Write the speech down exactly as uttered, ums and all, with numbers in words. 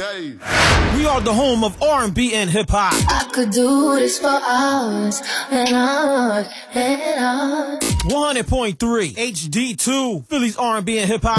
Dave. We are the home of R and B and hip hop. I could do this for hours and hours and hours. one hundred point three H D two, Philly's R and B and hip hop.